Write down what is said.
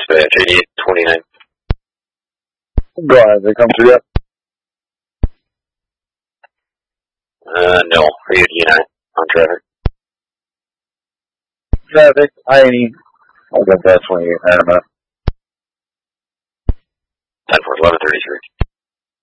Dispatch 8829. Go ahead, they come through yet? No. Are you D9 on traffic? Traffic, I-80. I'll get that 28 in a minute. 10-4, 1133.